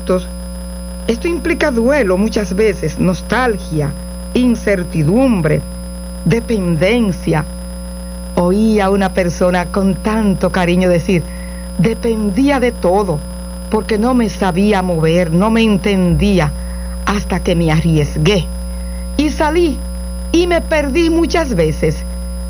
Esto implica duelo muchas veces, nostalgia, incertidumbre, dependencia. Oí a una persona con tanto cariño decir, dependía de todo, porque no me sabía mover, no me entendía, hasta que me arriesgué. Y salí, y me perdí muchas veces,